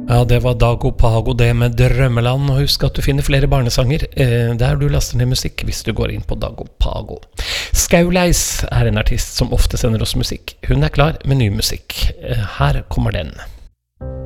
Ja, det var Dago Pago det med Drømmeland, og husk at du finner flere barnesanger der du laster ned musikk hvis du går inn på Dago Pago. Skauleis en artist som ofte sender oss musikk. Hun klar med ny musikk. Her kommer den.